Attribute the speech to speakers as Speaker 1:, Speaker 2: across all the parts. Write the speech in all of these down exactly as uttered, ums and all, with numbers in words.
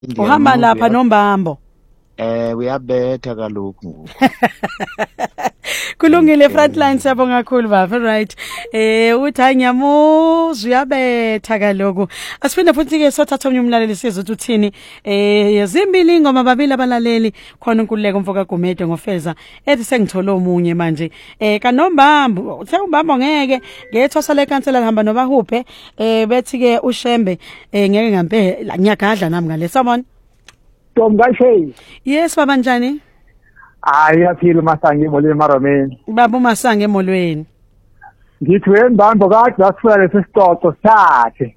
Speaker 1: Uhamba lapha nombambo.
Speaker 2: Eh uyabetha kaloku.
Speaker 1: Kulungile frontline siyabonga kakhulu baba right. Eh uthi anyamuzwa uyabetha kaloku. Asiphinde futhi ke sothatha omnye umlaleli sizwe ukuthi uthini eh zimbili ingoma babili abalaleli khona unkululeko mfoka Gumede ngofeza ethi sengithole omunye manje eh kanombambo uthe umbambo ngeke ngethosa le kansela lihamba nobahuphe eh bethi ke uShembe eh ngeke ngampe ngiyagadla nami ngale sabona
Speaker 3: Tom Gashe.
Speaker 1: Yes baba njani?
Speaker 3: Hayi yaphila Masange emolweni eMaromeni.
Speaker 1: Baba uMasange emolweni.
Speaker 3: Ngithi wembambo kade wasifuna lesisixoxo sakhe.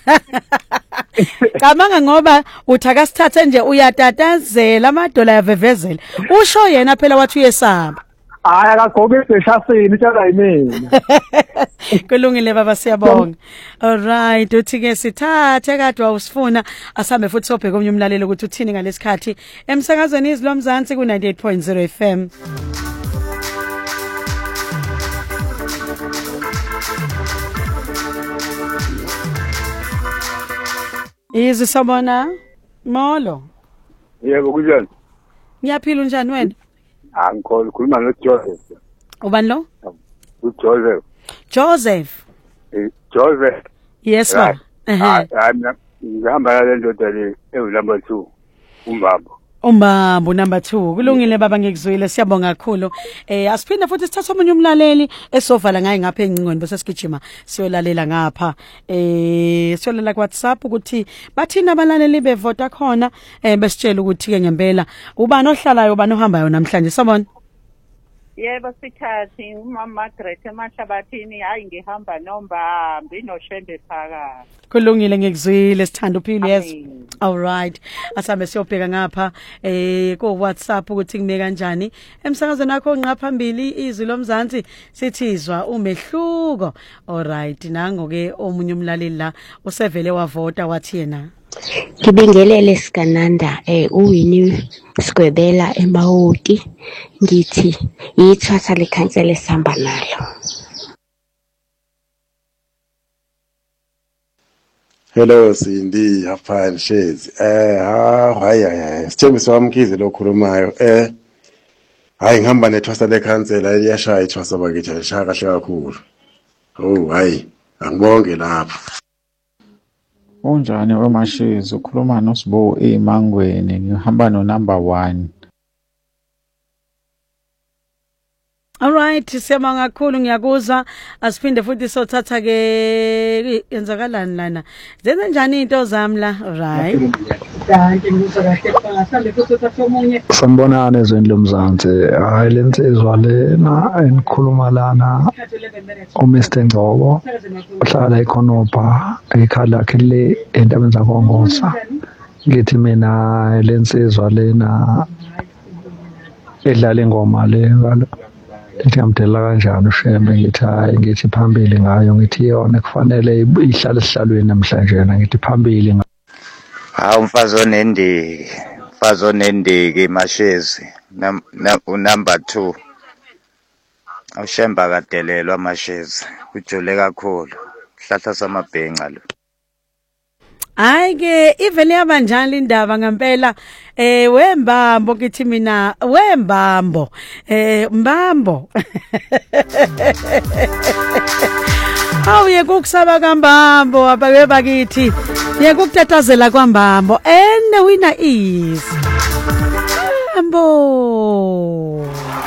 Speaker 1: Kamanga ngoba uthi akasithathe nje uyatatazela amadola yavevezela. Usho yena phela wathi uyesaba.
Speaker 3: Hayi akagqoke eshasini utshela yimina.
Speaker 1: Kulungile baba siyabonga. Alright uthi ke sithathe kade wawusifuna asambe futhi sobheka omnye umlaleli ukuthi uthini ngalesikhathi emsakazweni izilomzansi ku ninety-eight point zero F M. Izi sabona molo.
Speaker 4: Yebo kunjani?
Speaker 1: Ngiyaphila unjani wena?
Speaker 4: Angikhona khuluma no Joseph.
Speaker 1: Ubani lo?
Speaker 4: uJoseph.
Speaker 1: Joseph.
Speaker 4: Eh Joseph.
Speaker 1: Yes ma.
Speaker 4: Eh. Ngihamba le ndoda le ewu number two. Umbambo.
Speaker 1: Umbambo number two. Kulungile baba ngikuzwile siyabonga kakhulu. Eh asiphinde futhi sithatha omunye umlaleli esovala ngaye ngapha engcingweni bese sigijima siyolalela ngapha. Eh siyolela ku WhatsApp ukuthi bathina abalaleli bevota khona eh besitshela ukuthi ke ngempela ubani ohlalayo ubani ohambayo namhlanje sabona.
Speaker 5: Yebo sithathi umama Margaret emahlabathini hayi ngihamba nombambo inoShembe phaka.
Speaker 1: Kulungile ngikuzwile sithanda uphilo yes. All right. Asambe siyobheka ngapha eh ko WhatsApp ukuthi kume kanjani. Emsakazweni wakho onqa phambili izwi lomzansi sithizwa umehluko. All right. Nango ke omunye umlaleli la usevele wavota wathi yena.
Speaker 6: Ngibingelele sikananda eh uWinnie Sigwebela eMawoti ngithi yithatha lekhansela esihamba nalo.
Speaker 7: Hello Sindi hapha Shezi eh ha hayi hayi sithembiso wamkhize lokhulumayo eh hayi ngihamba nethwasa lekhansela liyashaya ithwasa bakithi lishaya kahle kakhulu. Oh hayi angibonge lapha.
Speaker 8: Unjani weMashezi ukhuluma noSibo eMangweni ngihamba no number one.
Speaker 1: All right siyabonga kakhulu ngiyakuzwa asiphinde futhi sothatha ke yenzakalani lana zenza njani into zami la right
Speaker 9: Sanibonani ezweni lomzansi hayi lensizwa lena enikhuluma lana uMr Ngcobo uhlala ekhonopha ekhaya lakhe le entabeni zaKongosa ngithi mina lensizwa lena edlala ingoma le ngalo ngiyamdela kanjani uShembe ngithi hayi ngithi phambili ngayo ngithi yona kufanele ihlale sihlalweni namhlanje ngithi phambili
Speaker 10: hawu mfazi onendiki mfazi onendiki Mashezi number two uShembe akadelelwa Mashezi ujule kakhulu hlahla samabhenca lo.
Speaker 1: Hayi ke ivele yabanjani indaba ngempela eh wembambo kithi mina wembambo eh mbambo Awuye kukusaba kambambo ababe bakithi ye kukutatazela kwambambo ene wina is Mbambo